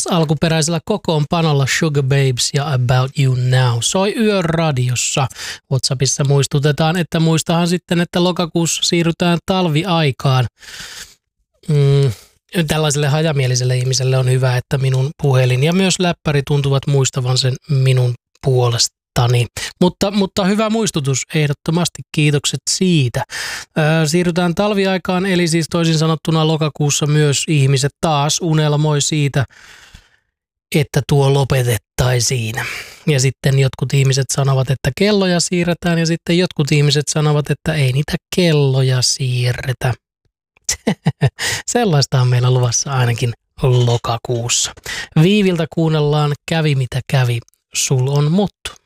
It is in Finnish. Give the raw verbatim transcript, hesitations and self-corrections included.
taas alkuperäisellä kokoonpanolla Sugar Babes ja About You Now. Soi Yön radiossa. WhatsAppissa muistutetaan, että muistahan sitten, että lokakuussa siirrytään talviaikaan. Mm, tällaiselle hajamieliselle ihmiselle on hyvä, että minun puhelin ja myös läppäri tuntuvat muistavan sen minun puolestani. Mutta, mutta hyvä muistutus, ehdottomasti kiitokset siitä. Öö, siirrytään talviaikaan, eli siis toisin sanottuna lokakuussa myös ihmiset taas unelmoi siitä, että tuo lopetettaisiin. Ja sitten jotkut ihmiset sanovat, että kelloja siirretään, ja sitten jotkut ihmiset sanovat, että ei niitä kelloja siirretä. Sellaista on meillä luvassa ainakin lokakuussa. Viiviltä kuunnellaan Kävi mitä kävi, sul on muttu.